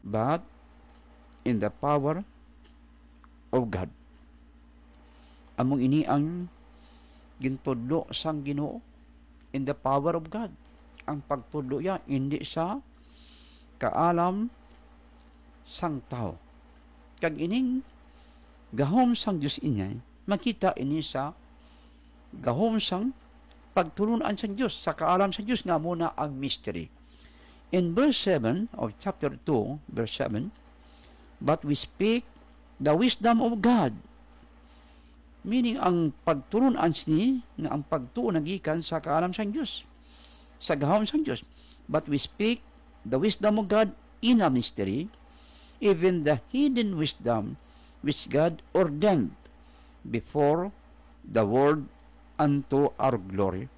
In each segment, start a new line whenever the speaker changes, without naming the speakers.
but in the power of God. Among ini ang gintudlo sang Ginoo, in the power of God. Ang pagtudlo ya hindi sa kaalam sang tao. Kag ining gahom sang Dios inyay, makita ini sa gahom sang pagtulunan sang Dios, sa kaalam sang Dios nga muna ang mystery. In verse 7 of chapter 2, verse 7, but we speak the wisdom of God. Meaning, ang pagtulunan sini nga ang pagtuo nagikan sa kaalam sang Dios, sa gahom sang Dios. But we speak the wisdom of God in a mystery, even the hidden wisdom which God ordained before the world unto our glory.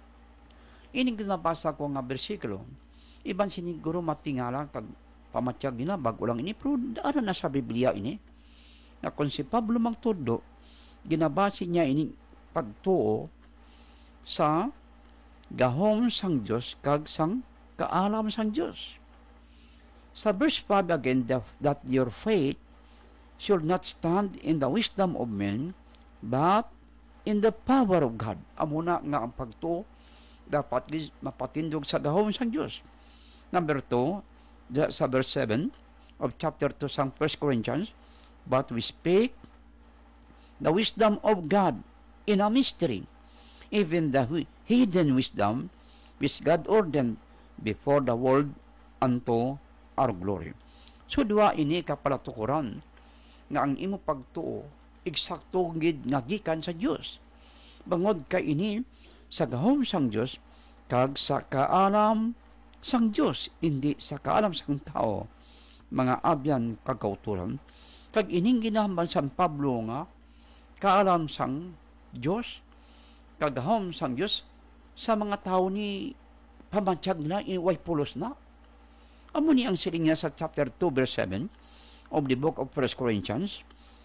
Ining ginabasa ko nga bersikulo, iban siniguro matingala kag pamatyag nila bago lang ini, pero daan na sa Biblia ini, na kung si Pablo magtudlo, ginabasi niya ini pagtuo sa gahom sang Dios kag sang kaalam sang Dios. Sa verse 5 again, that your faith should not stand in the wisdom of men, but in the power of God. Amuna nga ang pagtuo dapat mapatindog sa gahom sang Dios. Number 2, sa verse 7 of chapter 2 sang 1 Corinthians, but we speak the wisdom of God in a mystery, even the hidden wisdom which God ordained before the world unto our glory. So, duwa ini kapalatukuran nga ang imo pagtuo eksakto gid nga gikan sa Dios. Bangod ka ini sa gahom sang Dios kag sa kaalam sang Dios, hindi sa kaalam sang tao, mga abyan kagauturan. Kag ining ginahambal San Pablo nga kaalam sang Dios, kagahom sang Dios sa mga tao ni pamantyag na, iway pulos na. Amo ni ang siling niya sa chapter 2 verse 7 of the book of 1 Corinthians,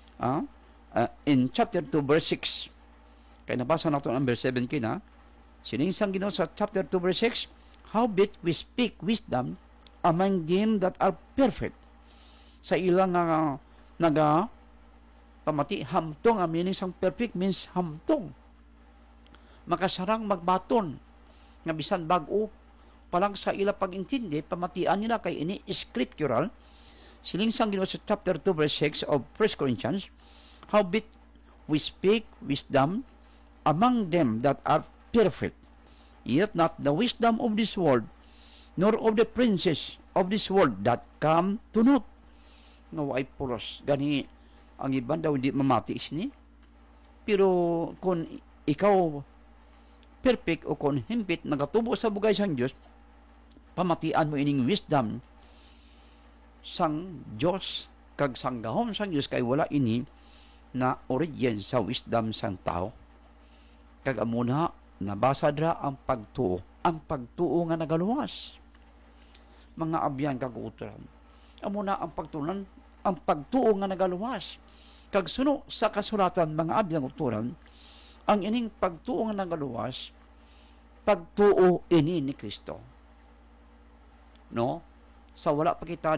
in chapter 2 verse 6. Kaya nabasa nato ang verse 7 kina, siling sang Ginoo sa chapter 2 verse 6, howbeit we speak wisdom among them that are perfect. Sa ilang naga pamati, hamtong. Ang meaning sang perfect means hamtong. Makasarang magbaton. Nga bisan bag-o palang sa ila pag-intindi, pamatian nila kay ini scriptural. Siling sang Ginoo sa chapter 2 verse 6 of 1 Corinthians, howbeit we speak wisdom among them that are perfect, yet not the wisdom of this world, nor of the princes of this world that come to naught. Nga way pulos. Gani ang iban daw hindi mamati isini. Pero kung ikaw perfect o kung himpit nagatubo sa bugay sang Dios, pamatian mo ining wisdom sang Dios kag sang gahom sang Dios, kay wala ini na origin sa wisdom sang tao. Kag amuna nabasa dra ang pagtuo nga nagaluwas. Mga abyan kag uturan, amuna ang pagtunan, ang pagtuo nga nagaluwas. Kag suno sa kasulatan mga abyang uturan, ang ining pagtuo nga nagaluwas, pagtuo ini ni Kristo. No? Sa wala pa kita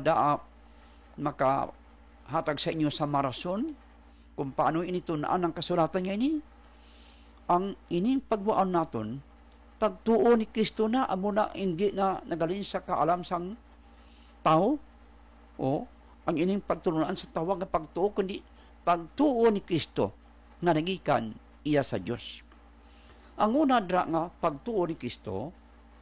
makahatag sa inyo sa marason kung paano initunaan ang kasulatan niya ini. Ang ining pagbuan naton, pagtuo ni Kristo na, amo na hindi na nagalin sa kaalam sang tao, o ang ining pagtulunan sa tawag na pagtuo, kundi pagtuo ni Kristo nga nagikan iya sa Dios. Ang una dra nga pagtuo ni Kristo,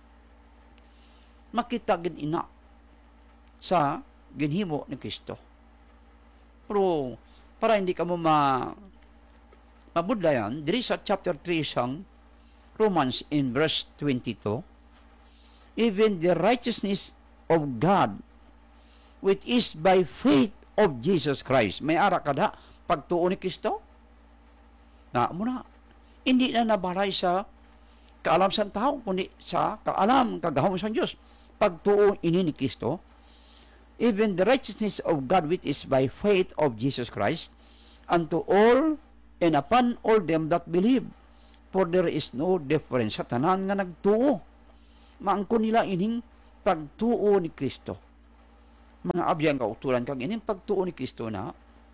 makita gid ina sa ginhimo ni Kristo. Pero para hindi ka mo mabudlayan, diri sa chapter 3 sang Romans in verse 22, even the righteousness of God which is by faith of Jesus Christ. May ara kada pagtuo ni Kristo? Na muna, hindi na nabalay sa kaalam sa tao, kundi sa kaalam, kagahom sa Diyos. Pagtuo ini ni Kristo, even the righteousness of God which is by faith of Jesus Christ, unto all and upon all them that believe. For there is no difference sa tanan nga nagtuo. Maangko nila ining pagtuo ni Kristo. mga abiyang kautulan kag ining pagtuo ni Kristo na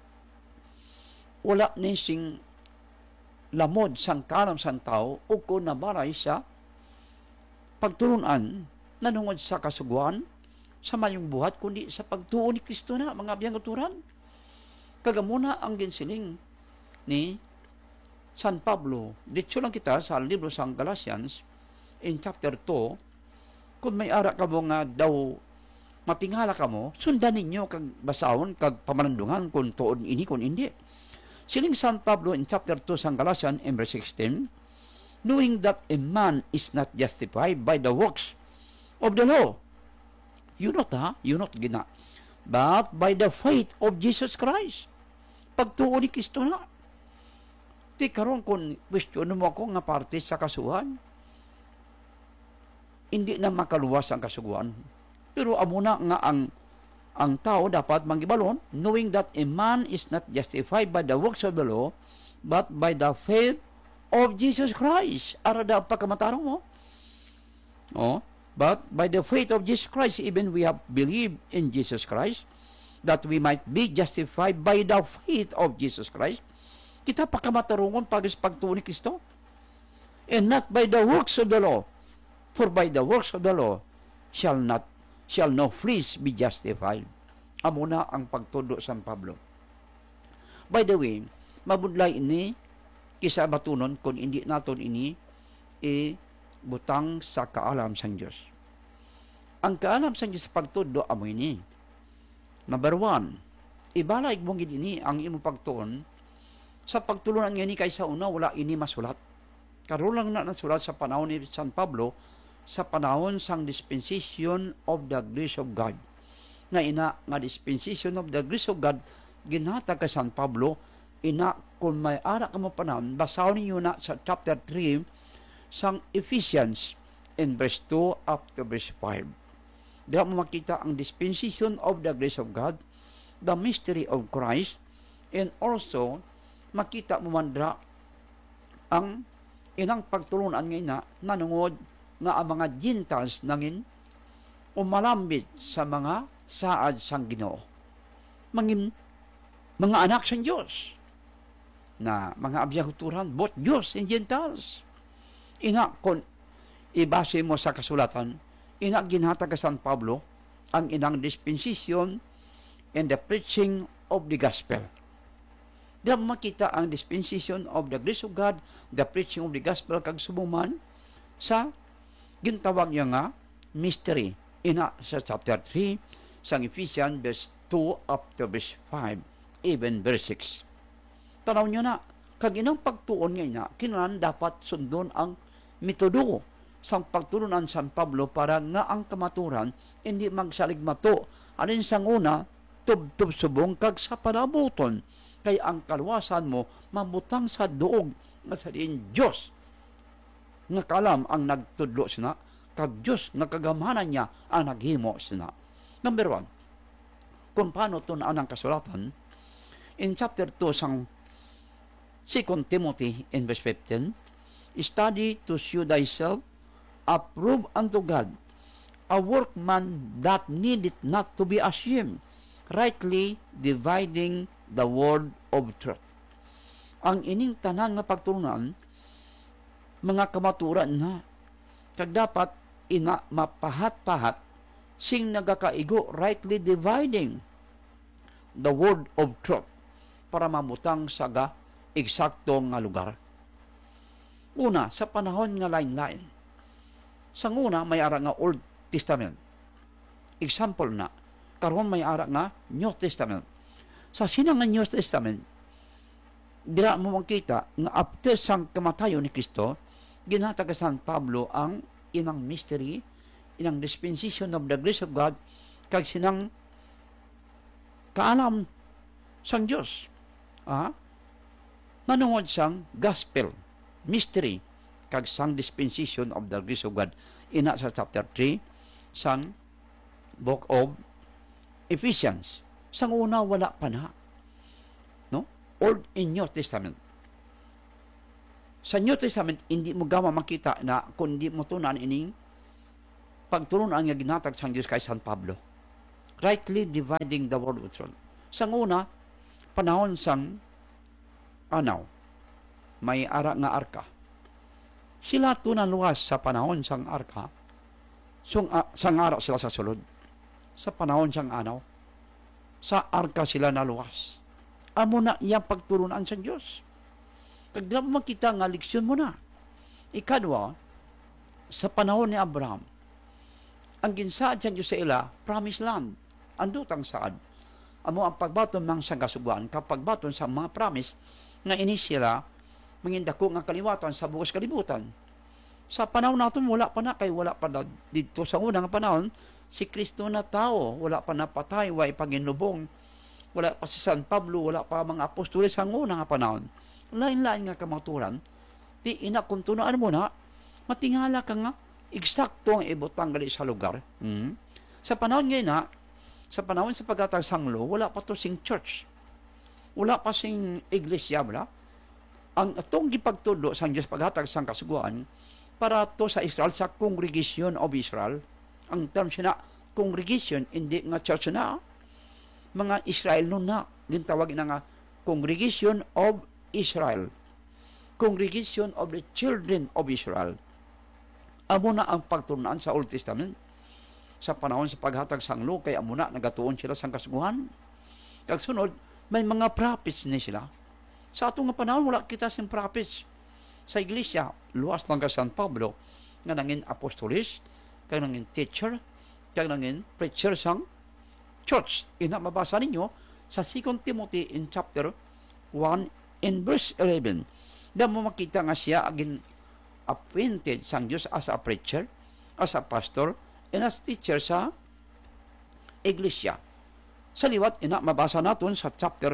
wala ni sing lamod sang karam sang tao o kung nabaray sa pagturunan nanungod sa kasuguan sa mayong buhat kundi sa pagtuo ni Kristo na mga abiyang kautulan. Kagamuna ang ginsiling ni San Pablo. Dito lang kita sa libro sang Galatians in chapter 2, kung may ara ka mo nga daw matingala ka mo, sundan ninyo kag basahon kag pamanandungan kung tuon ini kung hindi. Siling San Pablo in chapter 2 sang Galatians in verse 16, knowing that a man is not justified by the works of the law. You not gina. But by the faith of Jesus Christ. Pagtuo ni Kristo na. Ti karon kung question mo ako nga parte sa kasuhan, hindi na makaluwas ang kasuguan. Pero amuna nga ang tao dapat manggibalon, knowing that a man is not justified by the works of the law, but by the faith of Jesus Christ. Ara da pagkamatarong mo. But by the faith of Jesus Christ, even we have believed in Jesus Christ, that we might be justified by the faith of Jesus Christ. Kita pagkamatarungon pagtuo ni Kristo. And not by the works of the law. For by the works of the law shall no flesh be justified. Amo na ang pagtudo San Pablo. By the way, mabudlay ini kisa batunon kung hindi naton ini butang sa kaalam sang Diyos. Ang kaalam sang Diyos sa pagtudo amo ini. Number 1, ibalaig mong ini ang imong pagtuon sa pagtulunan nga ini kaysa una wala ini masulat. Karon lang na nasulat sa panahon ni San Pablo sa panahon sang dispensation of the grace of God. Nga ina nga dispensation of the grace of God ginhatag kay San Pablo ina kung may ara ka mo panahon basahon ninyo na sa chapter 3 sang Ephesians in verse 2 up to verse 5. Diha mo makita ang dispensation of the grace of God, the mystery of Christ, and also makita mo mandra ang inang pagtulunan ngayon na nanungod nga ang mga Gentiles nangin umalambit sa mga saad sang Ginoo. Mga anak sang Diyos na mga abyahuturan, both Diyos and Gentiles. Ina kung ibase mo sa kasulatan, ina ginhatag ka San Pablo ang inang dispensation and the preaching of the gospel. Diyan makita ang dispensation of the grace of God, the preaching of the gospel kag sumuman sa gintawag niya nga mystery. Ina sa chapter 3 sang Ephesians verse 2 up to verse 5, even verse 6. Tanaw niyo na, kag inang pagtuon nga ina, kinahanglan dapat sundon ang metodo sang pagtulunan San Pablo para nga ang kamaturan hindi magsaligmato. Alin sang una, tub-tub subong kag sa panabuton. Kay ang kaluwasan mo mabutang sa duog nga sa diin Diyos nga kalam ang nagtudlo sina kag Diyos nga kagamanan niya ang naghimo sina. Number 1, kung paano tunaan ang kasulatan in chapter 2 sang 2 Timothy in verse 15, study to show thyself approved unto God, a workman that needeth not to be ashamed, rightly dividing the word of truth. Ang ining tanan nga pagtulunan, mga kamaturan na, kag dapat ina mapahat-pahat, sing nagakaigo, rightly dividing the word of truth, para mamutang sa eksakto nga lugar. Una, sa panahon nga lain-lain. Sa una, may ara nga Old Testament. Example na, karon may ara nga New Testament. Sa sinang nga New Testament, dira mo makita nga after sang kamatayon ni Kristo, ginhatag San Pablo ang inang mystery, inang dispensation of the grace of God, kag sinang kaalam sang Diyos. Manungod sang gospel, mystery, kag sang dispensation of the grace of God. Ina sa chapter 3 sang book of Ephesians. Sang una wala pa na, no? Old and New Testament. Sa New Testament hindi mo gama makita na kundi mo tunan ining pagtulon ang ginatag sang Dios kay San Pablo. rightly dividing the word of truth. Sang una, panahon sang anaw, may ara nga arka. Sila tunaluwas sa panahon sang arka, sang ara sila sa sulod. Sa panahon sang anaw, sa arka sila naluwas. Amo na iyang pagturunan sa Diyos. Kagla mo makita nga leksyon mo na. Ikadwa, sa panahon ni Abraham, ang ginsaad sa Diyos sa ila, promised land. Andutang saad. Amo ang pagbaton mang sang kasuguan, kapag baton sa mga promise, nga ini sila, mangindako nga kaliwatan sa bukas kalibutan. Sa panahon natin, wala pa na, kay wala pa na dito sa unang panahon, si Kristo na tao, wala pa napatay, way paginubong, wala pa si San Pablo, wala pa mga apostoles sa unang panahon. Lain-lain nga kamaturan, di inakuntunaan mo na, matingala ka nga, eksakto ang ibutang gali sa lugar. Sa panahon ngayon na, sa panahon sa pagkatang sanglo, wala pa to sing church. Wala pa sing iglesia, wala. Ang atong gipagtudo sa Diyos paghatag sang kasuguan, para to sa Israel, sa Congregation of Israel, ang term siya na, congregation, hindi nga church na, mga Israel nun na, gintawag na nga, Congregation of Israel. Congregation of the Children of Israel. Amo na ang pagturunan sa Old Testament. Sa panahon sa paghatag sanglo, kay amo na, nagatuon sila sang kasuguhan. Kagsunod, may mga prophets ni sila. Sa atong panahon, wala kita sing prophets. Sa iglesia, luwas lang ka San Pablo, nga nangin apostolis, kaya nangin teacher, kaya nangin preacher sang church. Ina mabasa ninyo sa 2 Timothy in chapter 1 in verse 11. Da mo makita nga siya agin appointed sang Diyos as a preacher, as a pastor, and as teacher sa iglesia. Sa liwat, ina mabasa natin sa chapter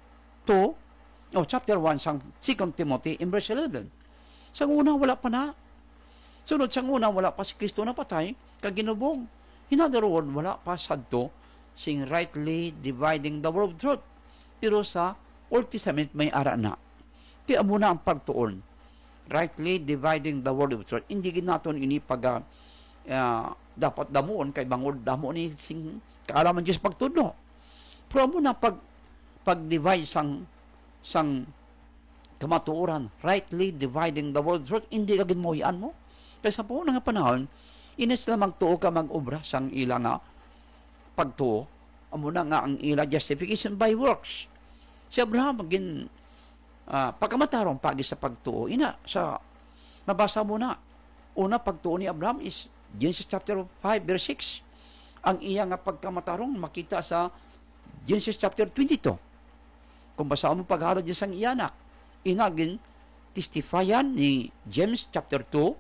2, chapter 1 sang 2 Timothy in verse 11. Sang una, wala pa na. Sunod, sang una, wala pa si Kristo na patay, kaginubong. In other words, wala pa sadto sing rightly dividing the word of truth. Pero sa Old Testament, may ara na. Kaya muna ang pagtuon. Rightly dividing the word of truth. Hindi ginaton ini pag dapat damuon, kay bangod damuon ni sing kaalaman Diyos pagtudo. Pero muna pag-divide sang kamatuoran, rightly dividing the word of truth, hindi ka ginmoyan mo. Kaya sa po nga panahon, inis na magtuo ka mag-obra sang ila nga pagtuo. Amo na nga ang ila justification by works. Si Abraham, pagkamatarong pagi sa pagtuo, ina, sa mabasa mo na, una pagtuo ni Abraham is Genesis chapter 5, verse 6. Ang iya nga pagkamatarong makita sa Genesis chapter 22. Kung basa mo pagharod niya sang iyanak, inagin testifyan ni James chapter 2,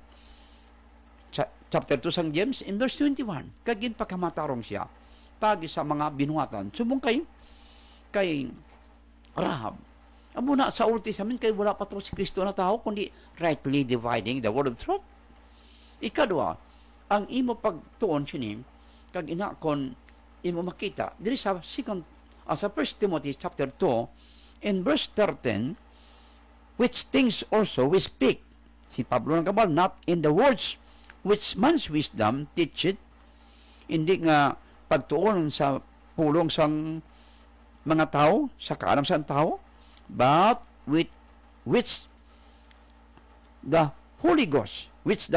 chapter 2 sang James in verse 21. Kagin pagkamatarong siya pagi sa mga binuhatan. Subong kay Rahab. Amo na sa Old Testament, kay wala pa to si Kristo na tao, kundi rightly dividing the word of truth. Ikadwa, ang imo pagtuon siya kag ina kon imo makita, diri sa 1 Timothy chapter 2, in verse 13, which things also we speak, si Pablo ng kabal, not in the words which man's wisdom teacheth, hindi nga pagtuon sa pulong sang mga tao, sa kaalam sa tao, but with which the Holy Ghost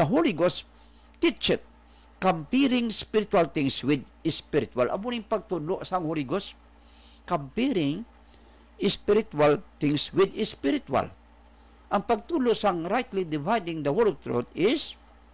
teacheth, comparing spiritual things with spiritual. Amo ning pagtulo sang Holy Ghost, comparing spiritual things with spiritual. Ang pagtulo sang rightly dividing the word of truth is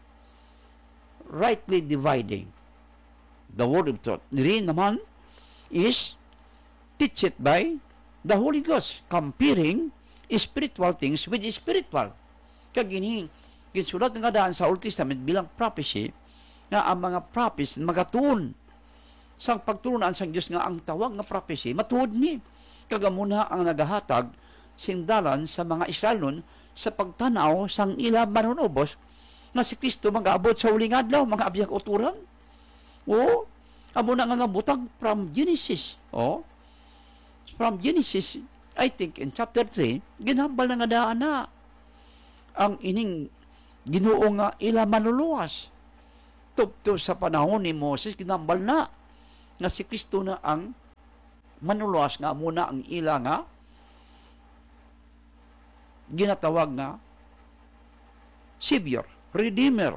rightly dividing the word of truth. Diri naman is teach it by the Holy Ghost, comparing spiritual things with spiritual. Kagini, ginsulat nga daan sa Old Testament bilang prophecy, nga ang mga prophets magatuon sang pagturunan sang Dios nga ang tawag nga prophecy matuod ni. Kagamuna ang nagahatag sindalan sa mga Israelon sa pagtanaw sang ila manunubos nga si Kristo mag-abot sa uling adlaw, mga abiyag uturan. O, amo na nga butang from Genesis. From Genesis, I think in chapter 3, ginambal na nga daan na ang ining Ginoo nga ila manuluwas. Tupto sa panahon ni Moses, ginambal na nga si Kristo na ang manuluwas nga muna ang ila nga ginatawag nga Savior, Redeemer.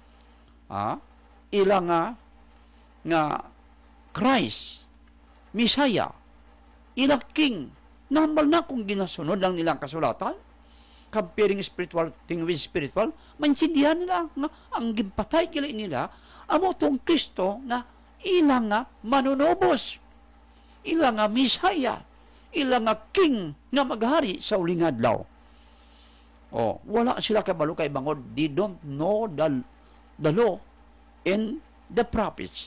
Ila nga Christ, Messiah, ila King. Nambal na kung ginasunod lang nilang kasulatan, comparing spiritual thing with spiritual, maintindihan nila nga ang gimpatay kila nila amo tong Kristo nga ila nga manunobos, ila nga Messiah, ila nga King nga maghari sa uling adlaw. Wala sila kabalo kay bangod. They don't know the law and the prophets.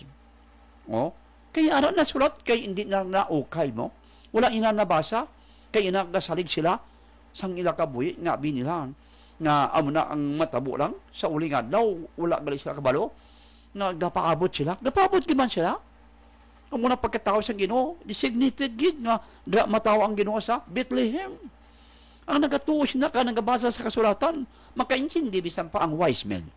Kaya ara na sulat kay hindi na naukay mo. Wala ina nabasa kay ina nasalig sila sang ila kabuhi nga binilang nga amo na ang matabo lang sa uling adlaw. Wala gali sila kabalo nga gapaabot sila. Gapaabot giman sila. Ang muna pagkatao sa Ginoo, designated gid nga mataw ang Ginoo sa Bethlehem. Ang nagatuo siya ka nagabasa sa kasulatan, makaintindi bisan pa ang wise men.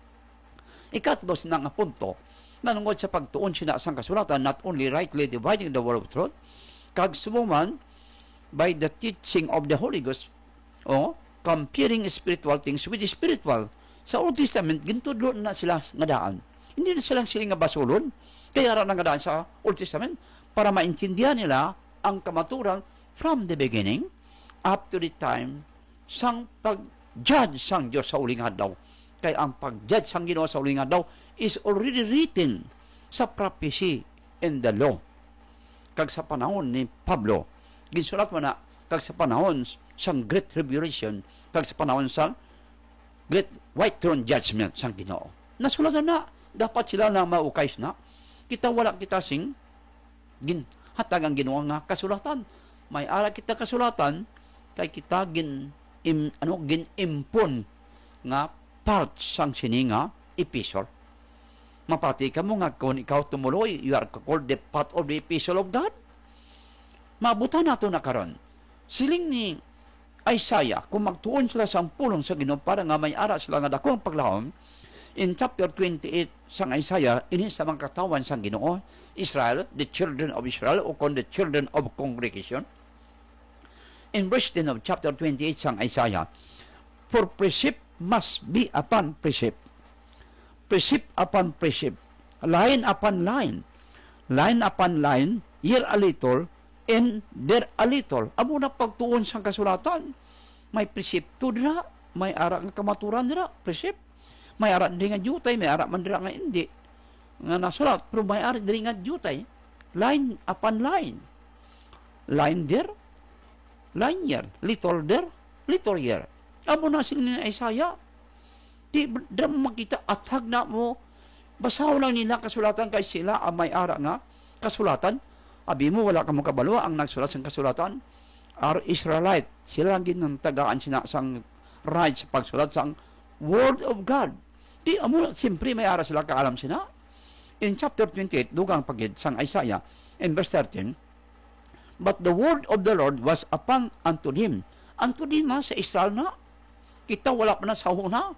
Ikatlo na nga punto, nanungod sa pagtuon siya sa kasulatan, not only rightly dividing the word of truth, kag sumuman by the teaching of the Holy Ghost, comparing spiritual things with spiritual. Sa Old Testament, gintudlo na sila nga daan. Hindi na silang sila nga basulon, kaya ra nga daan sa Old Testament, para maintindihan nila ang kamaturan from the beginning, up to the time sang pag-judge sang Diyos sa uling adlaw. Kaya ang pag-judge sang Ginoo sa uling adlaw is already written sa prophecy in the law. Kag sa panahon ni Pablo, ginsulat mo na kag sa panahon sang Great Tribulation, kag sa panahon sang Great White Throne Judgment sang Ginoo. Nasulatan na, dapat sila na maukay na. Kita wala kita sing hatag ang Ginoo nga kasulatan. May ara kita kasulatan kay kita ginimpon nga part sang sininga epistle. Mapati ka mo nga kung ikaw tumuloy, you are called the part of the epistle of God. Maabutan nato na karon. Siling ni Isaiah, kung magtuon sila sa pulong sa Ginoo para nga may ara sila nga dakong paglahom, in chapter 28 sang Isaiah, ini sa mga katawan sang Ginoo, Israel, the children of Israel, o kon the children of congregation. In verse 10 of chapter 28 sang Isaiah, for precept must be upon precept, precept upon precept, line upon line, line upon line, here a little, and there a little. Amo na pagtuon sang kasulatan, may presepto dira, may ara nga kamaturan dira, precept. May ara diri nga jutay, may ara man dira nga hindi. Nga nasulat, pero may ara diri nga jutay, line upon line. Line there, line here, little there, little here. Amo na sila ni Isaiah. Di mo makita, atag na mo, basaw lang nila kasulatan kay sila ang may ara nga kasulatan. Abi mo, wala ka mo kabalo ang nagsulat sa kasulatan. Are Israelite, sila lang ginantagaan sila sang right sa pagsulat sang Word of God. Di amo, siyempre may ara sila kaalam sila. In chapter 28, dugang pagid sang Isaiah, in verse 13, but the word of the Lord was upon unto him. Unto him sa Israel na. Kita wala pa na sa una.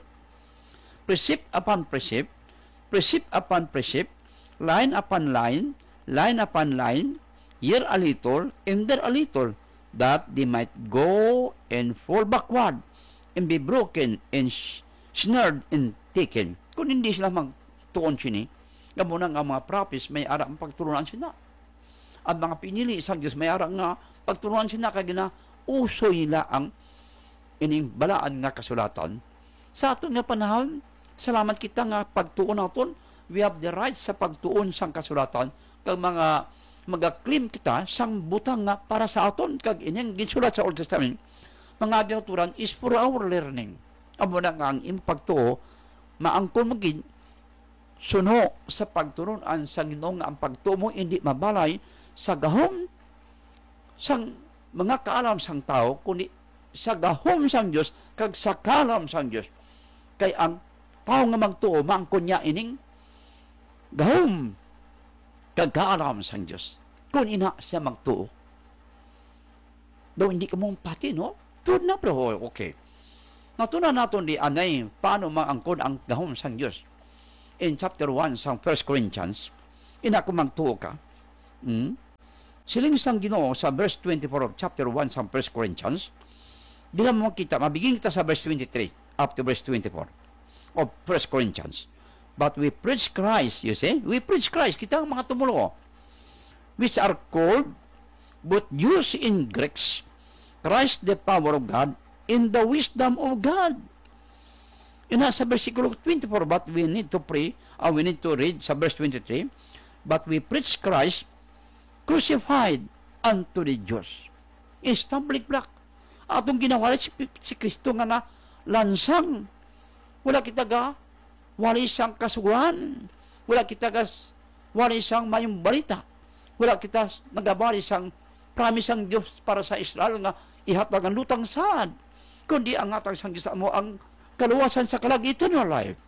Precept upon precept, precept upon precept, line upon line, line upon line, here a little, and there a little, that they might go and fall backward, and be broken, and snared, and taken. Kung hindi sila magtuon sini, gamo na nga mga prophets, may ara ang pagturunan sila. At mga pinili isang Diyos, may ara nga pagturunan sila, kaya na uso nila ang ining balaan nga kasulatan. Sa aton nga panahon, salamat kita nga pagtuon naton, we have the right sa pagtuon sang kasulatan, kag mga mag-claim kita sang butang nga para sa aton, kag ining ginsulat sa Old Testament, mga ginaturan is for our learning. Amo na nga ang impagtuo, maangkon magin, suno sa pagturunan sa Ginoo nga ang pagtuo mo hindi mabalay sa gahom sang mga kaalam sang tao, kundi sa gahom sang Dios kag sa kaalam sang Dios. Kay ang tao nga magtuo maangkon niya ining gahom kag kaalam sang Dios. Kung ina siya magtuo. Daw hindi ka mong pati, no? Tuod na bro, okay. Natunan natin di anay paano maangkon ang gahom sang Dios. In chapter 1 sang 1 Corinthians, ina ko magtuo ka. Siling sang Ginoo sa verse 24 of chapter 1 sa 1 Corinthians, di lang mo makita, mabiging kita sa verse 23 up to verse 24 of 1 Corinthians. But we preach Christ, you see? We preach Christ, kita ang mga tumulo, which are called, but used in Greeks, Christ the power of God, in the wisdom of God. Yun na sa versikulo 24, but we need to pray, we need to read sa verse 23, but we preach Christ crucified unto the Jews. Stumbling block. Atong ginawa si Kristo nga na lansang. Wala kita ga wali sang kasuguan. Wala kita ga wali sang mayong balita. Wala kita nagabali sang promise ang Diyos para sa Israel nga ihatag ang lutang sad. Kundi ang atang sang Diyos mo ang kaluwasan sa kalag eternal life.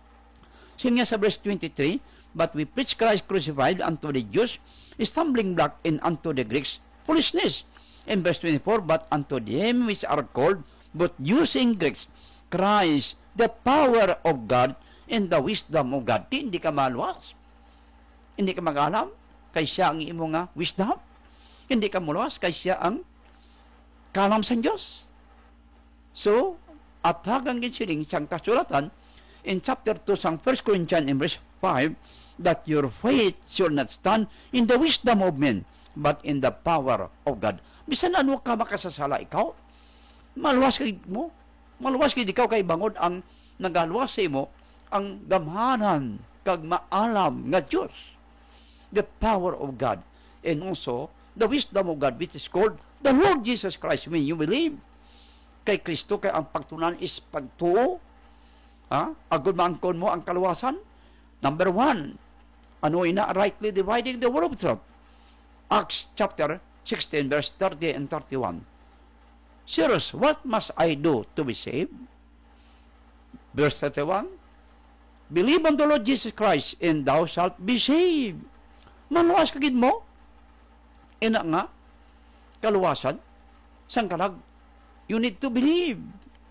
Sinya sa verse 23, but we preach Christ crucified unto the Jews, stumbling block, and unto the Greeks foolishness. In verse 24, but unto them which are called, but using Greeks, Christ, the power of God, and the wisdom of God. Hindi ka maluwas. Hindi ka mag-alam, kay siya ang imo nga wisdom. Hindi ka maluwas, kay siya ang kalam sa Diyos. So, at hagang ginsiling siyang kasulatan, in chapter 2 sang 1 Corinthians in verse 5, that your faith should not stand in the wisdom of men, but in the power of God. Bisan ano ka makasasala ikaw, maluwas ka mo, maluwas ka ikaw kay bangod ang nagaluwas sa imo, ang gamhanan, kag maalam nga Diyos. The power of God, and also the wisdom of God, which is called the Lord Jesus Christ, when you believe. Kay Kristo, kay ang pagtunan is pagtuo, agud maangkon mo ang kaluwasan. Number 1, ano ina rightly dividing the word of truth. Acts chapter 16 verse 30 and 31. Sirs, what must I do to be saved? Verse 31, believe on the Lord Jesus Christ and thou shalt be saved. Maluwas kagid mo. Ina nga kaluwasan sang kalag, you need to believe.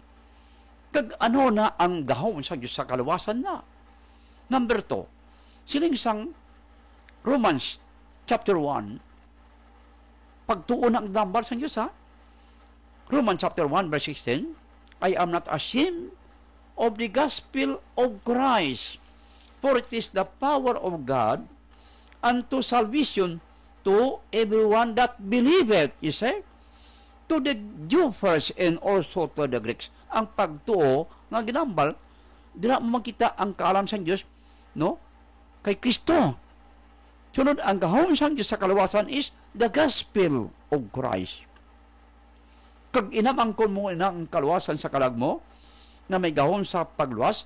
Kag ano na ang gahom sa Diyos sa kaluwasan na. Number 2, siling sang Romans chapter 1, pagtuon ang dambal sa Diyos, Romans chapter 1 verse 16, I am not ashamed of the gospel of Christ, for it is the power of God unto salvation to everyone that believeth, you say, to the Jew first and also to the Greeks. Ang pagtuo nga ginambal, dira mo makita ang kaalam sa Diyos, no? Kay Kristo. Sunod, ang gahom sa Diyos sa kaluwasan is the gospel of Christ. Kag inamangkon mo ang kaluwasan sa kalag mo, na may gahom sa pagluwas,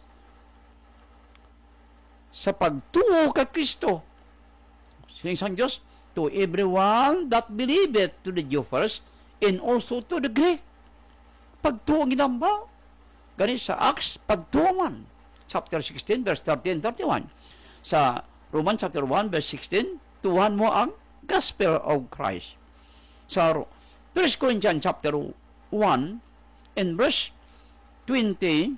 sa pagtuo kay Kristo. Sining sang Diyos, to everyone that believeth, to the Jew first, and also to the Greek. Pagtuo ginamba. Ganit sa Acts, pagtuman. Chapter 16, verse 30 and 31. Sa Romans chapter 1, verse 16, tuhan mo ang gospel of Christ. Sa 1 Corinthians chapter 1, and verse 20,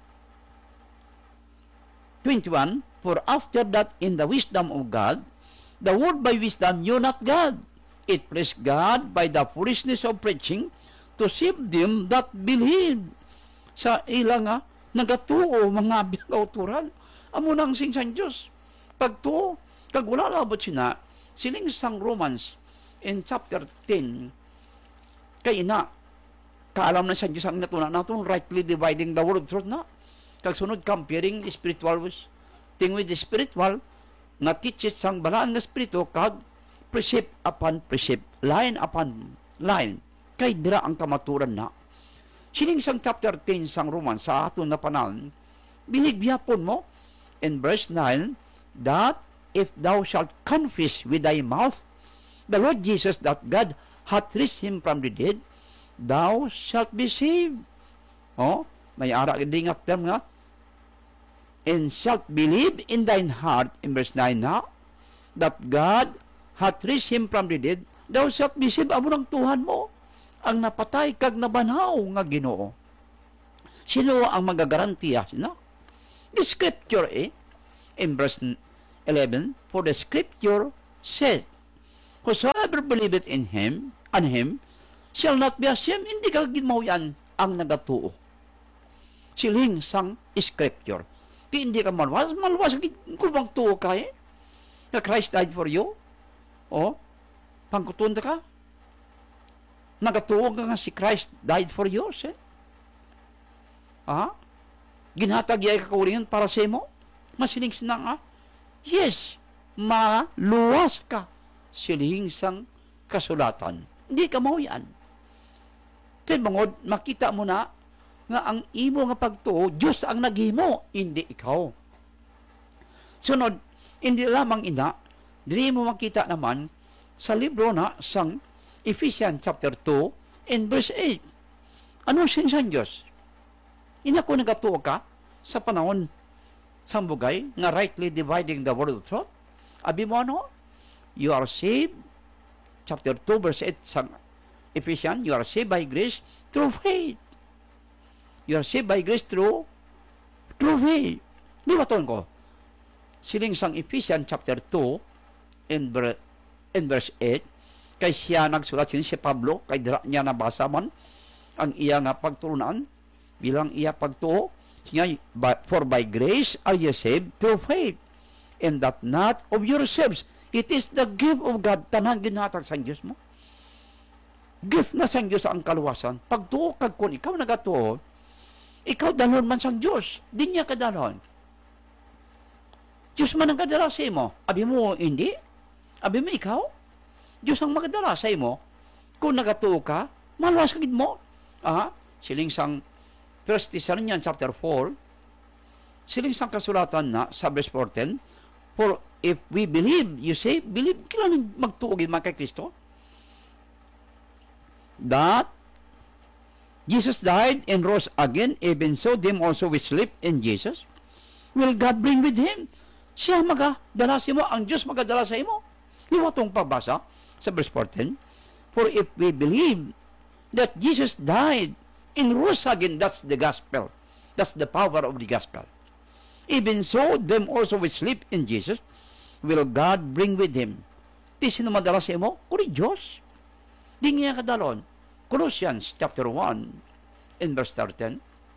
21, for after that in the wisdom of God, the word by wisdom knew not God. It pleased God by the foolishness of preaching to save them that believe. Sa ilang nagatuo mga binauturan, amo nang sing sang Diyos. Pagtuo, kag wala labot sina, siling sang Romans in chapter 10, kay ina, kaalam na sa Diyos ang natuna natin, rightly dividing the word of truth na. Kag sunod, comparing spiritual thing with the spiritual, nga teachit sang balaan nga spirito, kag precept upon precept, line upon line, kay dira ang kamaturan na. Sining sang chapter 10 sang Romans sa aton na panahon, binigyapon mo in verse 9, that if thou shalt confess with thy mouth the Lord Jesus, that God hath raised him from the dead, thou shalt be saved. May ara gid nga term nga, and shalt believe in thine heart, in verse 9 na, that God hath raised him from the dead, thou shalt be saved. Amo ng tuhan mo ang napatay kag nabanaw nga Ginoo. Sino ang magagarantiya? The scripture in verse 11, for the scripture said, whosoever believeth in him, on him, shall not be ashamed. Hindi ka ginmahuyan ang nagatuo. Siling sang scripture. Di hindi ka maluwas kung magtuo ka na Christ died for you. O, pangkutunda ka. Nagatuo ka nga si Christ died for you. Ginhatag yay kakaulingan para sa mo. Masiling sinang yes, maluwas ka. Siling sang kasulatan. Hindi ka mahuyan. Kaya bangod, makita mo na nga ang imo nga pagtuo, Diyos ang naghimo, hindi ikaw. Sunod, hindi lamang ina, dili mo makita naman sa libro na sang Ephesians chapter 2 and verse 8. Ano sinsan Diyos? Ina ko nagatuo ka sa panahon sang bugay nga rightly dividing the word of truth. Abi mo ano? You are saved, chapter 2 verse 8 sang Ephesians, you are saved by grace through faith. You are saved by grace through faith. Di ba ton ko? Siling sang Ephesians chapter 2 and verse 8, kay siya nagsulat si Pablo, kay dira niya nabasa man ang iya nga pagturunan bilang iya pagtuo. For by grace are ye saved through faith, and that not of yourselves. It is the gift of God. Tanang ginhatag sa Diyos mo. Gift na sa Diyos ang kaluwasan. Pagtuo kag kun ikaw nagatuo, ikaw dalhon man sang Diyos. Di niya kadalhon. Diyos man ang kadala sa imo. Abi mo hindi? Abi mo ikaw? Diyos ang magadala sa imo. Kung nagatuo ka, maluwas kagid mo. Siling sang 1 Thessalonians chapter 4, siling sang kasulatan na sa verse 14, for if we believe, you say, believe, kailangan magtuogin mga kay Kristo, that Jesus died and rose again, even so them also which sleep in Jesus, will God bring with Him. Siya magadala sa imo, ang Diyos magadala sa imo. Di mo itong pagbasa sa verse 14, for if we believe that Jesus died and rose again, that's the gospel. That's the power of the gospel. Even so, them also which sleep in Jesus, will God bring with Him. Di sino madala sa imo? Kuri Diyos. Di niya kadalon. Colossians chapter 1 and verse 13,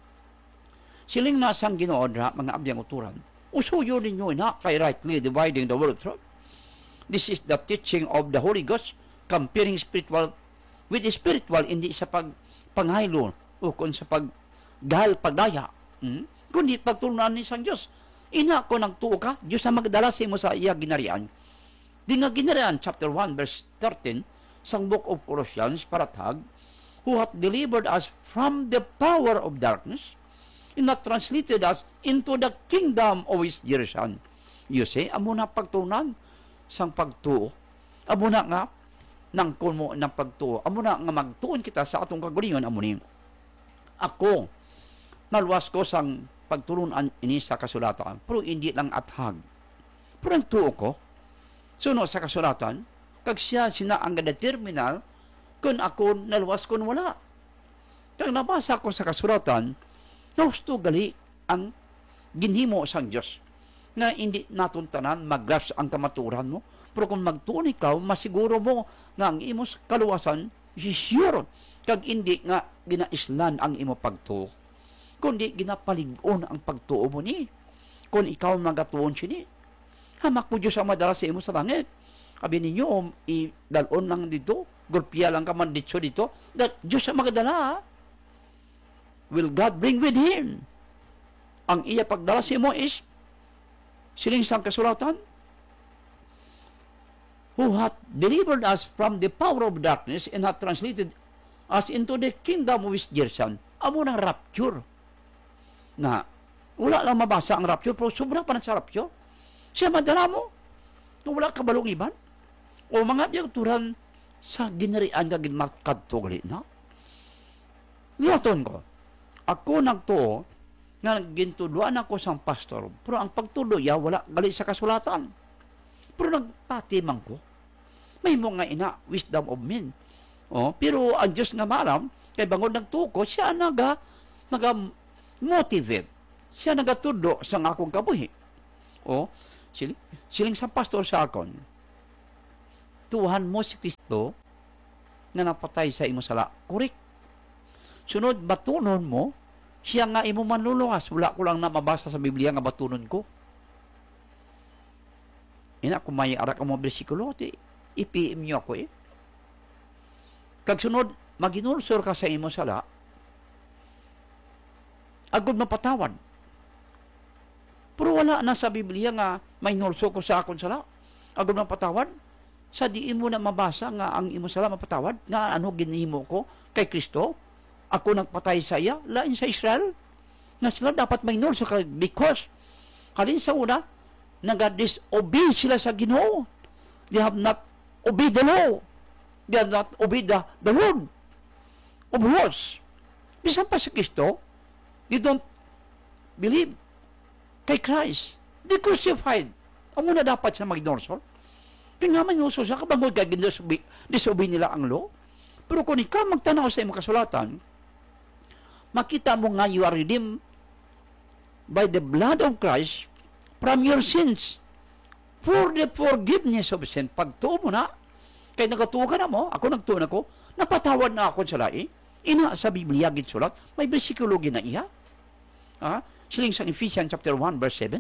siling nasang Ginoo dra mga abiyang uturan, usuyo ninyo na kay rightly dividing the word of truth. This is the teaching of the Holy Ghost, comparing spiritual with spiritual, hindi sa pangaylo o kung sa pagdaya, kundi pagtulunan ni sang Diyos. Ina ko nagtuo ka, Diyos ang magdala sa imo sa iya ginarian. Di nga ginarian, chapter 1, verse 13, sang book of Colossians, paratag, who hath delivered us from the power of darkness, and hath translated us into the kingdom of His dear Son. You see, amo na pagtunan sang pagtuo. Amo na nga, nang kuno ng pagtuo. Amo na nga magtuon kita sa atong kagulingon, amo ni. Ako, naluwas ko sang pagturunan ini sa kasulatan, pero hindi lang athag. Pero ang tuo ko, suno sa kasulatan, kag siya sina ang terminal, kung ako naluwas kun wala. Kag nabasa ko sa kasulatan, nausto gali ang ginhimo sang Diyos, na hindi naton tanan mag-grasp ang kamaturan mo, pero kung magtuon ikaw, masiguro mo nga ang imos kaluwasan, sure, kag hindi nga ginaislan ang imo pagtuo, kundi ginapalig-on ang pagtuo mo ni. Kung ikaw magatuon siya ni, hamak mo Diyos ang madala sa imo sa langit. Sabi ninyo, idalon lang dito, gulpiya lang ka man dito, that Diyos ang magadala. Will God bring with Him? Ang iya pagdala sa imo is, siling sang kasulatan, who hath delivered us from the power of darkness and hath translated us into the kingdom of His dear Son. Amo ng rapture. Na, wala lang mabasa ang rapture, pero sobra pa na sa rapture. Siya madala mo, na wala kabalong iban. O mga biyagturan sa ginarian ka ginmakadto gali na. Niyaton ko, ako nagtuo, nga gintuduan ako sang pastor, pero ang pagtudo ya wala gali sa kasulatan. Pero nagpatimang ko, may mga ina, wisdom of men. Pero ang Diyos nga malam, kay bangod nagtuko, siya motivate. Siya nagatudo sa akong kabuhi. Siling sa pastor sa akon, tuhan mo si Kristo nga napatay sa imo sala. Correct. Sunod, batunon mo, siya nga imo manluluwas. Wala ko lang na mabasa sa Biblia nga batunon ko. Ina, kung may arak ang mga bersikulo, i-PM nyo ako eh. Kag sunod, maginulsor ka sa imo sala, agod mapatawad. Pero wala na sa Biblia nga may nulso ko sa akon sala. Agod mapatawad. Sa diin mo na mabasa nga ang imo sala mapatawad, nga ano ginihimo ko kay Kristo, ako nagpatay sa iya, lain sa Israel, nga sila dapat may nulso ka because halin sa una, nag-disobey sila sa Ginoo. They have not obeyed the law. They have not obeyed the word of laws. Bisan pa sa Kristo, they don't believe kay Christ. They crucified. Ang una dapat siya mag-norsol. Kaya nga man yung siya, kabangod ka, disobey nila ang law. Pero kung ikaw magtanaw sa imong kasulatan, makita mo nga you are redeemed by the blood of Christ from your sins for the forgiveness of sin. Pagtuo mo na, kaya nagatuo ka na mo, ako nagtuo na ko, napatawad na ako sa lai. Ina sa Biblia gitsulat, may bersikulo gina iya. Siling sa Ephesians chapter 1 verse 7.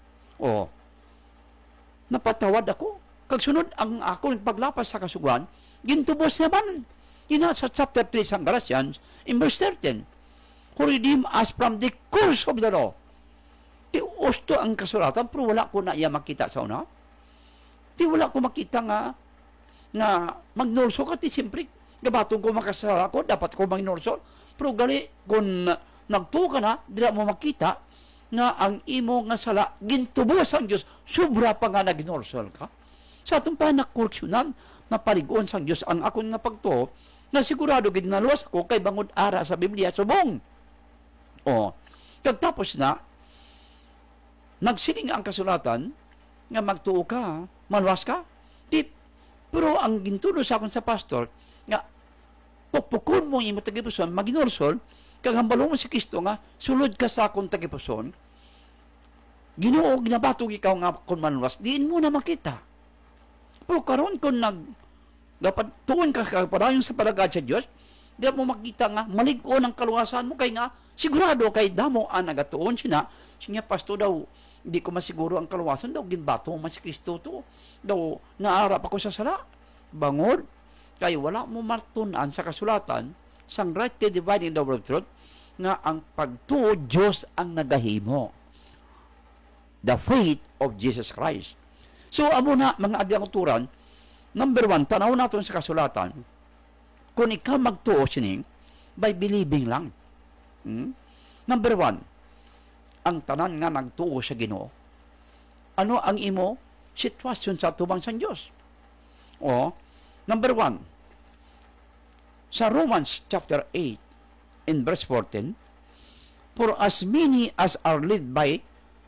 Napatawad ako. Kag sunod ang ako paglapas sa kasuguan, gintubos naman. Ina sa chapter 3 sa Galatians in verse 13. Who redeem us from the curse of the law. Ti usto ang kasulatan pero wala ko na iya makita sa una. Ti wala ko makita nga magnulso ka ti siyempre gabatong ko makasala ko dapat ko magnulso. Pero gali kung nagtuo ka na dila mo makita nga ang imo nga sala gintubos ang Dios sobra pa nga nagnulso ka. Sa atong panakorksyonan na paligon sang Dios ang akon nga pagtuo na sigurado gid naluwas ko kay bangod ara sa Biblia subong. Pagtapos na nagsiling ang kasulatan nga magtuo ka, maluwas ka. Pero ang gintulo sa akon sa pastor nga pukpukon mo imo tagipuson maginursol kag hambalon mo si Kristo nga sulod ka sa akong tagipuson. Ginoo ginabatog ikaw nga kun maluwas, diin mo na makita. Pero karon kun dapat tuon ka padayon sa palagad sa Dios, di mo makita nga malig-on ang kaluwasan mo kay nga sigurado kay damo ang nagatuon siya pastor daw hindi ko masiguro ang kaluwasan daw ginbato mo si Kristo to daw naarap ako sa sala bangod kay wala mo martunan sa kasulatan sang rightly dividing the word of truth nga ang pagtuo Dios ang nagahimo, the faith of Jesus Christ. So amo na mga abiyang uturan, number 1, tanaw natin sa kasulatan kung ikaw magtuo sining by believing lang. Number 1, ang tanan nga nagtuo sa Ginoo. Ano ang imo sitwasyon sa tubang sa Dios? Number 1, sa Romans chapter 8 in verse 14, for as many as are led by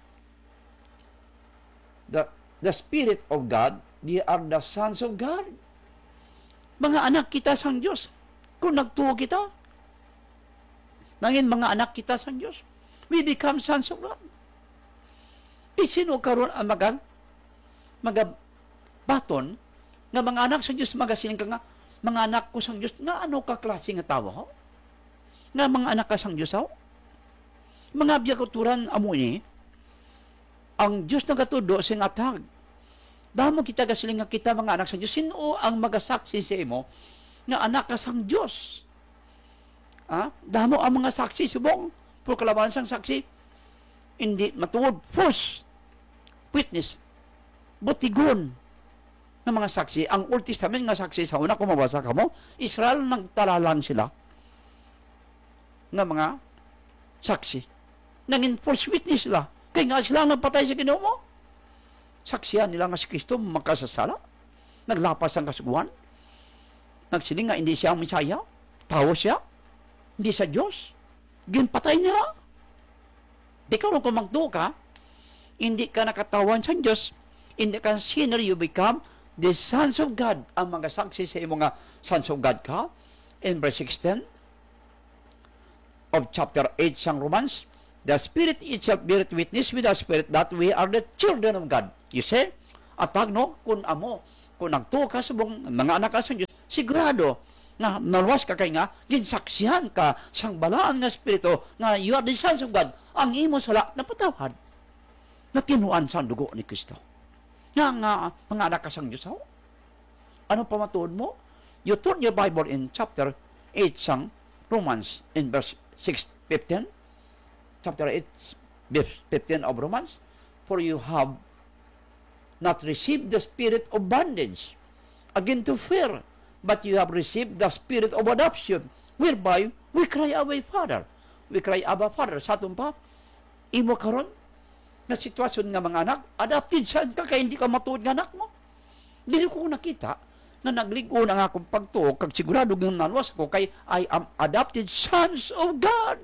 the Spirit of God, they are the sons of God. Mga anak kita sang Dios. Kung nagtuo kita, nangin mga anak kita sang Dios, we become sons of God. Sino karon ang magabaton nga mga anak sa Dios magasiling ka nga mga anak ko sang Dios nga ano ka klase nga tawo ho? Nga mga anak ka sang Dios ho? Mga biyakuturan amo ni ang Dios nagatudo sing atag. Damo kita gasiling nga kita mga anak sa Dios. Sino ang magasaksi sa imo nga anak ka sang Dios? Damo ang mga saksi subong prokalaman sang saksi hindi matuod false witness butigon ng mga saksi. Ang Old Testament nga saksi sa una kung mabasa ka mo, Israel nagtalalang sila nga mga saksi. Nangin false witness sila. Kaya nga sila nagpatay sa Ginoo mo. Saksiyan nila nga si Kristo makasasala. Naglapas ang kasuguan. Nagsiling nga hindi siya ang Misaya. Tao siya. Hindi sa Diyos. Ginpatay nila. Di ka kung magtuo ka, hindi ka nakatawan sa Diyos, hindi ka sinner, you become the sons of God. Ang mga saksi sa mga sons of God ka, in verse 16 of chapter 8 sang Romans, The Spirit itself beareth witness with the Spirit that we are the children of God. You see? At no, kung nagtuo ka sa mga anak ka sa Diyos, sigurado na naluwas ka kay nga, ginsaksihan ka sang balaan nga Espiritu na you are the sons of God. Ang imo sala, napatawad. Na kinuan sa dugo ni Kristo. Nga mga anak ka sa Diyos. Ano pamatuod mo? You turn your Bible in chapter 8 sang Romans in verse 6:15. Chapter 8, verse 15 of Romans. For you have not received the spirit of bondage again to fear, but you have received the spirit of adoption, whereby we cry, Abba, Father. We cry, Abba, Father. Sa atong pa, imo karon na sitwasyon nga mga anak, adopted saan ka kaya hindi ka matuod nga anak mo? Hindi ko nakita na nagligo na nga akong pagtuo, kag sigurado ng naluwas ko kay I am adopted sons of God.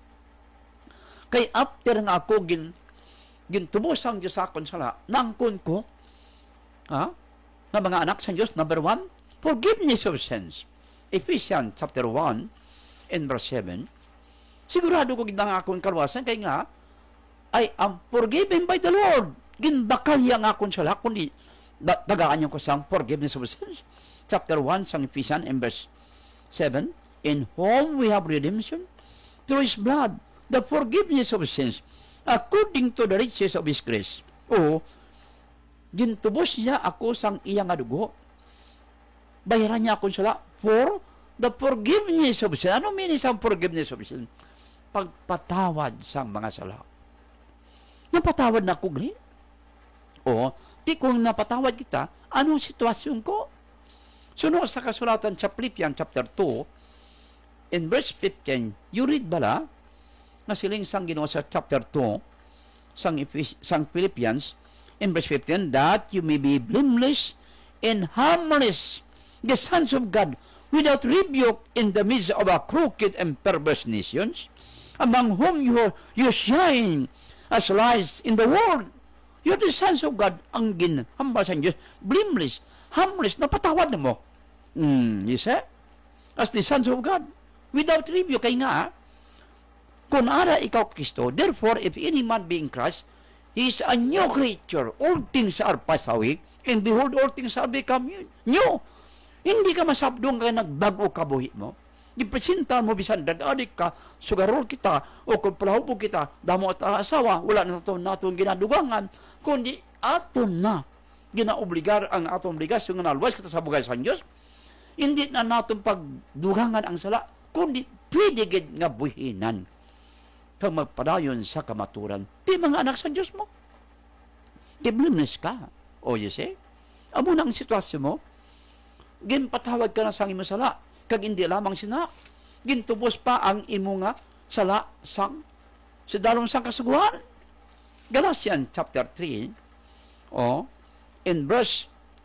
Kay after nga ako gintubos ang Diyos sa akon sala, nangkon ko, na mga anak sa Diyos, number 1, forgiveness of sins. Ephesians chapter 1 and verse 7, sigurado ko ginang akong kalwasan, kay nga, I am forgiven by the Lord. Ginbakalya nga akong sala, kundi dagaan niyo ko sa forgiveness of sins. Chapter 1 sa Ephesians and verse 7, in whom we have redemption through His blood, the forgiveness of sins, according to the riches of His grace. O, gintubos niya ako sang iyang dugo. Bayaran niya ako sila for the forgiveness of sins. Ano meaning sa forgiveness of sins? Pagpatawad sang mga sala. Napatawad na ako, gani? O, di kung napatawad kita, anong sitwasyon ko? Sunod sa kasulatan sa Philippians chapter 2, in verse 15, you read bala, na siling sang Ginoo sa chapter 2 sang Philippians in verse 15, that you may be blameless and harmless, the sons of God, without rebuke in the midst of a crooked and perverse nations, among whom you shine as lights in the world. You're the sons of God. Ang ginhambal sa Diyos, blameless, harmless, napatawad na mo. You see? As the sons of God, without rebuke. Kaya nga, kung ara ikaw Kristo, therefore, if any man be in Christ, he is a new creature. All things are passed away, and behold, all things are become new. Hindi ka masabdong ka nagbago kabuhi mo. Ipresenta mo bisan dadadik ka, sugarol kita, o kung palahubog kita, damo at asawa, wala na natin ginadugangan, kundi aton na ginaobligar ang atong obligasyon nga naluwas kita sa bugay sa Diyos. Hindi na natin pagdugangan ang sala, kundi pwede gid nga buhinan kang magpadayon sa kamaturan. Di mga anak sa Diyos mo. Di blameless ka. O you see? Amo na ang sitwasyon mo. Ginpatawad ka na sa imo sala. Kag hindi lamang sina. Gintubos pa ang imo nga sala sang sa dalawang sang kasuguan. Galatians chapter 3 in verse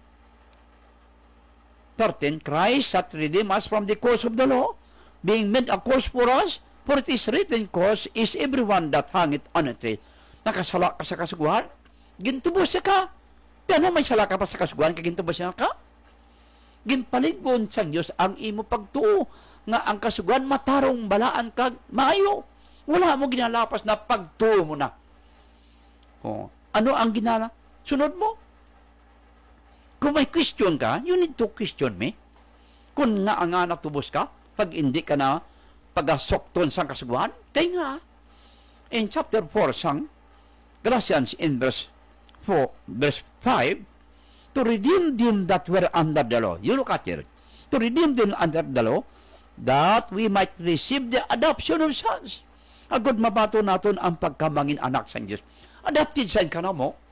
13, Christ hath redeemed us from the curse of the law, being made a curse for us, for it is written, curse is everyone that hangeth on a tree. Nakasala ka sa kasuguan, gintubos ka. Pero may sala ka pa sa kasuguan, kag gintubos ka. Ginpaligon sa Diyos ang imo pagtuo, nga ang kasuguan matarong balaan kag maayo. Wala mo ginalapas na pagtuo mo na. Ano ang ginala? Sunod mo. Kung may question ka, you need to question me. Kung nga ang anak tubos ka, pag hindi ka na pagasokton sang kasuguan, kaya nga, in chapter 4 sang Galatians in verse 5, to redeem them that were under the law. You look at it. To redeem them under the law, that we might receive the adoption of sons. Agad mabato natin ang pagkamangin anak sa Diyos. Adopted son ka na mo.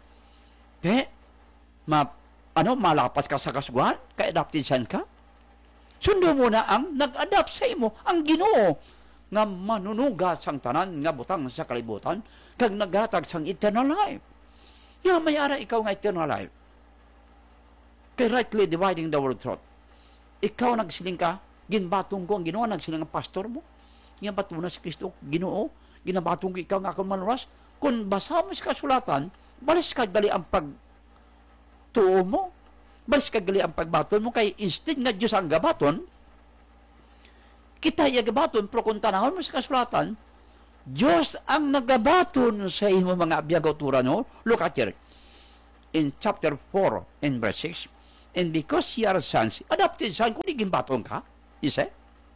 Malapas ka sa kasuguan, kaya adopted son ka. Sundo mo na ang nag-adapt sa imo, ang Ginoo nga manunuga sang tanan nga butang sa kalibutan, kag naghatag sang eternal life. Nga may ara ikaw nga eternal life. Kay rightly dividing the word of truth. Ikaw nagsiling ka, ginbatong ko ang Ginoo, nagsiling ang pastor mo. Nga bato na si Kristo, Ginoo, ginabatong ko ikaw nga akong maluwas. Kung basa mo sa kasulatan, balis ka gali ang pagtuo mo. Balis ka gali ang pagbaton mo, kay instead nga Diyos ang gabaton, kita iya gabaton, pero kung tanahon mo sa kasulatan, Diyos ang nagabaton sa imo mga abiyag-uturan, no? Look at here. In chapter 4 and verse 6, and because ye are sons, adopted son, kung naging baton ka, you say?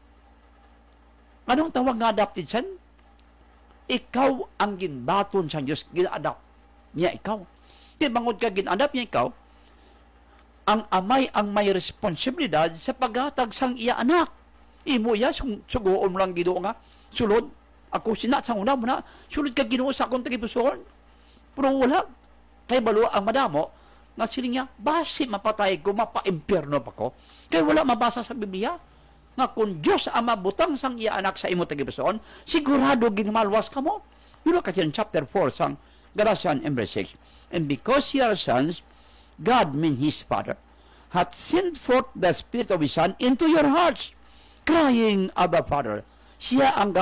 Anong tawag nga adopted son? Ikaw ang ginbaton sa Diyos, gin-adopt niya ikaw. Di bangod ka gin-adopt niya ikaw, ang amay ang may responsibilidad sa paghatag sang iya anak. Imo ya, sugoon mo lang Ginoo nga, sulod, ako sinat sa una mo na, sulod ka Ginoo sa akong tagipusoon. Pero wala, kay balo ang madamo, nga sila niya, basi mapatay ko, mapa-impyerno pa ko. Kaya wala mabasa sa Biblia, nga kung Diyos ang mabutang sang iya anak sa imo tagipusoon, sigurado ginmalwas ka mo. You look at in chapter 4, sang Galatians and verse 6, and because ye are sons, God, mean His Father, hath sent forth the Spirit of His Son into your hearts, crying, Abba, Father. Siya ang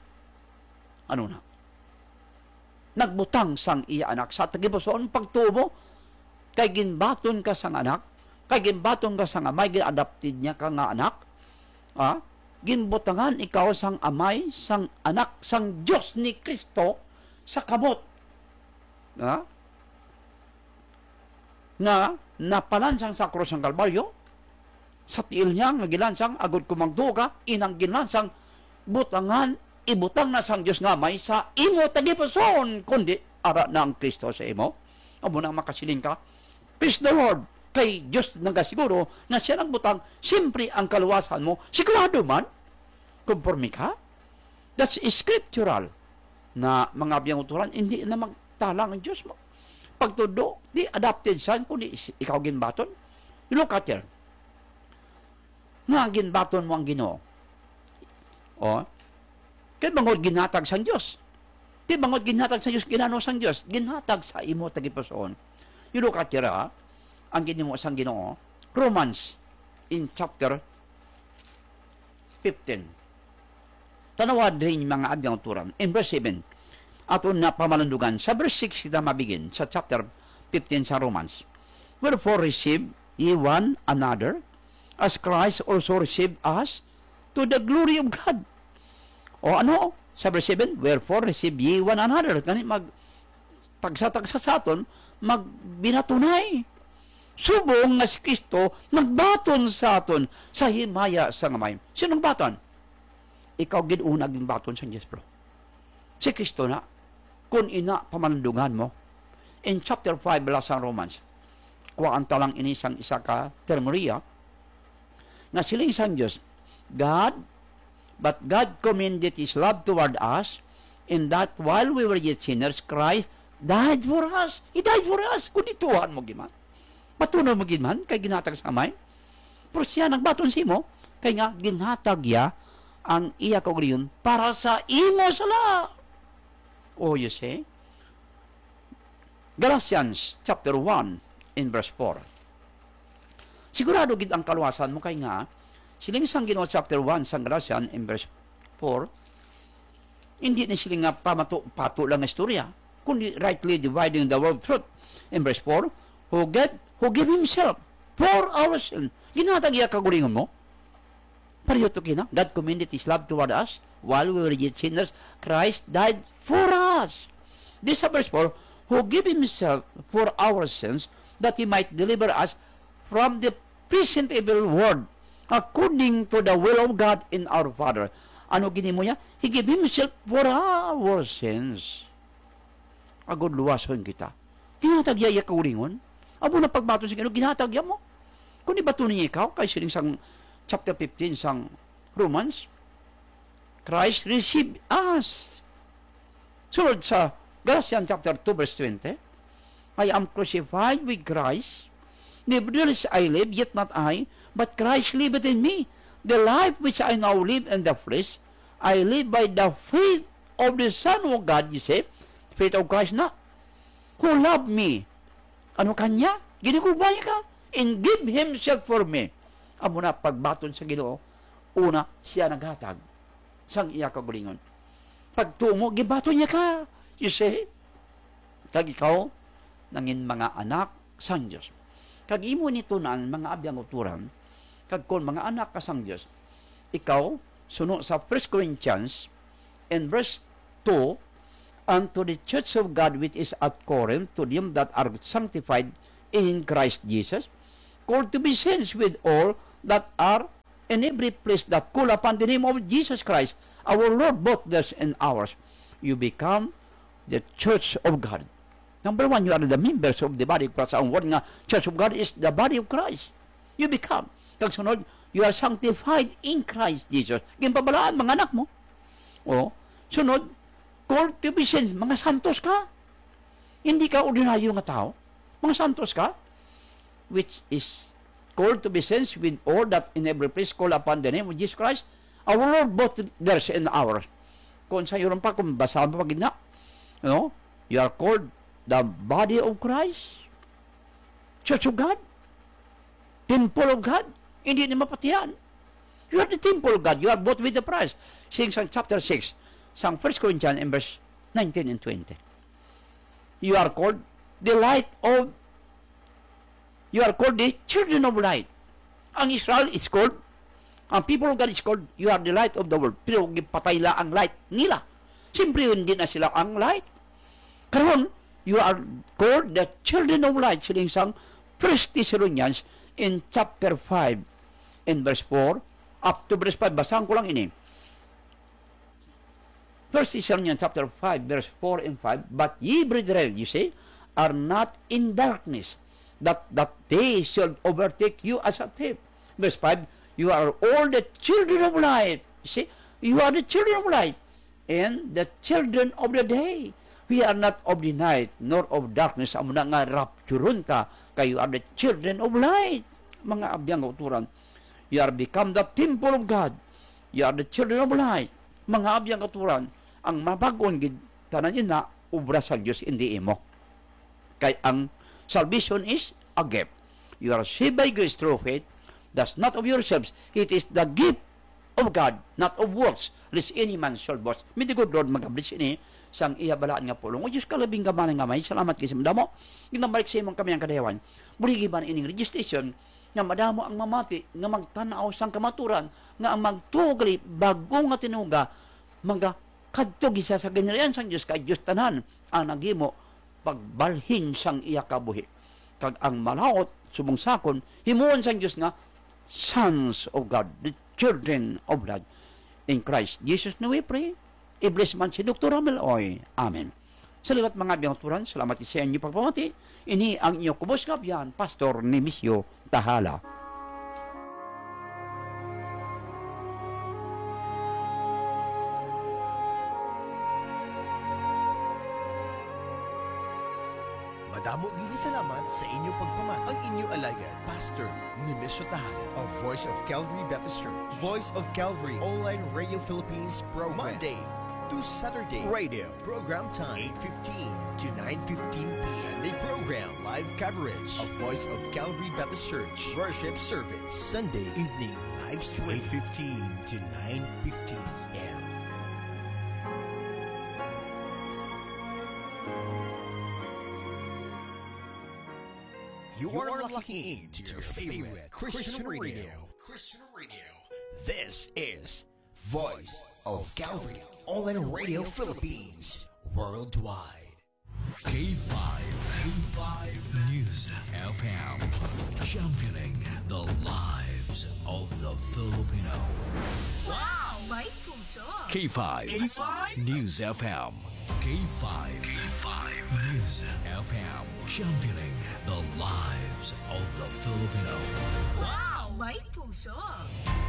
nagbutang sang iya anak sa tagipusoon pagtubo, kay ginbaton ka sang anak, kay ginbaton ka sang amay, gin-adopted niya ka nga anak, ginbutangan ikaw sang amay, sang anak, sang Diyos ni Kristo sa kamot. Nga napalansang sa krus ng Kalbaryo, sa tiil niya nga gilansang agud kumangduga, inang gilansang butangan ibutang na sang Diyos nga may sa imo tagipusoon, kundi ara na ang Kristo sa imo. Amo nang makasiling ka, praise the Lord, kay Diyos nagasiguro na siya nagbutang, siyempre ang kaluwasan mo, sigurado man, conforme ka. That's scriptural na mga biyang uturan, hindi na magtalang ang Diyos mo. Pagtudo, di adopted son, kundi ikaw ginbaton. You look at here. Nga ginbaton mo ang Ginoo. Kaya bangod ginhatag sa Diyos. Kaya bangod ginhatag sa Diyos, ginano sa Diyos, ginhatag sa imo tagipusoon. You look at here, ang ginimo sang Ginoo, Romans in chapter 15. Tanawad rin mga abyang turan. In verse 7, aton na pamalandugan. Sa verse 6 kita mabigin, sa chapter 15 sa Romans. Wherefore receive ye one another, as Christ also received us, to the glory of God. O ano? Sa verse 7, wherefore receive ye one another. Ganit tagsa-tagsa sa aton, magbinatunay. Subong nga si Kristo, nagbaton sa aton, sa himaya sa ngamay. Sinong baton? Ikaw ginunag yung baton sa Diyos, bro. Si Kristo na, kung ina pamanandungan mo, in chapter 5 sa Romans, kuhaan talang inisang isa ka termoria, na siling sang Diyos, but God commended His love toward us, in that while we were yet sinners, Christ died for us. He died for us. Kung ituhan mo giman. Patunaw mo giman, kay ginhatag sa kamay. Pero siya nagbaton si mo, kay nga ginhatag ya ang iya kagriyon para sa imo sala. Oh, you see? Galatians chapter 1 in verse 4. Sigurado gid ang kaluwasan mo kay nga siling sang Ginoo chapter 1 sang Galatians in verse 4, hindi ni siling nga pato lang istorya, kundi rightly dividing the word of truth. In verse 4, who gave Himself for our sin. Ginhatag iya kagulingon mo. Pareho to kina, God commended His love toward us while we were yet sinners. Christ died for us. This verse 4, who gave Himself for our sins, that He might deliver us from the present evil world, according to the will of God in our Father. Ano ginimo niya? He gave Himself for our sins. Agod luwason kita. Ginhatag iya kaulingon. Abo na pagbaton sa Ginoo, ginhatag iya mo. Kung di bato niya ikaw, kay siling sang chapter 15 sang Romans, Christ received us. Sunod sa Galatians chapter 2 verse 20, I am crucified with Christ. Nevertheless I live, yet not I, but Christ liveth in me. The life which I now live in the flesh, I live by the faith of the Son of God, you say, faith of Christ na, who loved me. Ano kanya? Ginigubay ka, and give Himself for me. Amo na pagbaton sa Ginoo, una siya naghatag sang iya kagulingon. Pagtumo, gibaton niya ka. You say, kag ikaw, nangin mga anak sang Diyos. Kag imo nito na ang mga abyang uturan, kag kon mga anak ka sang Diyos, ikaw, suno sa 1 Corinthians, in verse 2, and to the church of God which is at Corinth, to them that are sanctified in Christ Jesus, called to be saints with all that are in every place that call upon the name of Jesus Christ, our Lord, both theirs and ours. You become the church of God. Number 1, you are the members of the body of Christ. Ang word nga, church of God is the body of Christ. You become. Kagsunod, you are sanctified in Christ Jesus. Gimpabalaan, mga anak mo. O, sunod, called to be saints. Mga santos ka. Hindi ka ordinaryo nga tao. Mga santos ka. Which is called to be saints with all that in every place call upon the name of Jesus Christ, our Lord, both theirs and ours. Kung sa iyo pa, kung basahan pa pagina, you are called the body of Christ, church of God, temple of God. Hindi na mapatiyan. You are the temple of God. You are bought with the price. Sing sang chapter 6, sang 1 Corinthians in verse 19 and 20. You are called the light of, you are called the children of light. Ang Israel is called, ang people of God is called, you are the light of the world. Pero patay la ang light nila. Siyempre hindi na sila ang light. Karon, you are called the children of light. Siling sang 1 Thessalonians in chapter 5 in verse 4 up to verse 5. Basahan ko lang ini. 1 Thessalonians chapter 5 verse 4 and 5. But ye, brethren, you see, are not in darkness, that day shall overtake you as a thief. Verse 5, you are all the children of light. See, you are the children of light and the children of the day. We are not of the night nor of darkness. Amo na nga rapturon ka, kayo are the children of light. Mga abiyang kauturan, you are become the temple of God. You are the children of light. Mga abiyang kauturan, ang mabagon gid tanan ina obra sa Dios hindi imo. Kay ang salvation is a gift. You are saved by grace through faith. That's not of yourselves. It is the gift of God, not of works, lest any man should boast. May the good Lord magablis ini sang iyabalaan nga pulong. O Diyos kalabing gaman nga may. Salamat kasi madamo. Yung nabalik sa imong kami ang kadayawan. Muli giban ining registration nga madamo ang mamati nga magtanaw sang kamaturan nga ang magtugali bago nga tinuga mga kadtog isa sa ginarian sang Diyos kay Diyos tanan ang nagimo pagbalhin sang iya kabuhi. Kag ang malaot sumungsakon himuon sang Diyos nga sons of God, the children of God in Christ Jesus na we pray. I-bless man si Dr. Ramel Oy. Amen. Sa liwat mga biyangturan, salamat sa inyo pagpamati. Ini ang inyo kubos kabyan, Pastor Nemesio Tahala.
Madamo gini salamat sa inyo pagpamati. Ang inyo alagad, Pastor Nemesio Tahala of Voice of Calvary Baptist Church. Voice of Calvary Online Radio Philippines program. Monday to Saturday radio program time 8:15 to 9:15 p.m. Sunday program live coverage of Voice of Calvary Baptist Church worship service. Sunday evening live stream 8:15 to 9:15 p.m. You are locking into your favorite Christian radio. This is Voice of Calvary Online Radio Philippines worldwide.
K5 News FM, championing the lives of the Filipino.
Wow! May puso!
K5 News FM. K5 News FM, championing the lives of the Filipino.
Wow! May puso!